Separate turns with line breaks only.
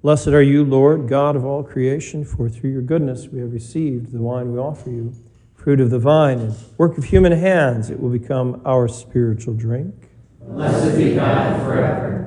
Blessed are you, Lord, God of all creation, for through your goodness we have received the wine we offer you, fruit of the vine and work of human hands. It will become our spiritual drink.
Blessed be God forever.